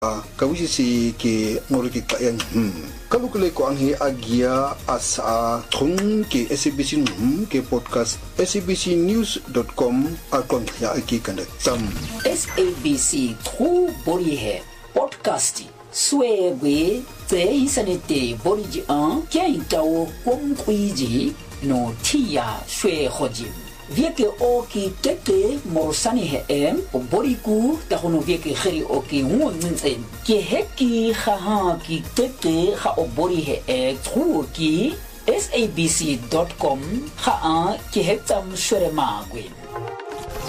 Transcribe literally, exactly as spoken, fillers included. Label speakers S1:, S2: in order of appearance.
S1: ka wisi ke ngore ke ka yang ka lokole ko ang hi agia asa thung ke S A B C num ke podcast s a b c news dot com a kon ya ki kan tam
S2: S A B C tru bori he podcast swebe te isanete bori ji an kya itao kom kwiji no tia shwe hoji Vieke oki teke morosani he em o boriku tahono vieke kheri oki ngunzen ki heki khaha ki teke kha o bori he e tru ki s a b c dot com kha ki hetam shwere magwin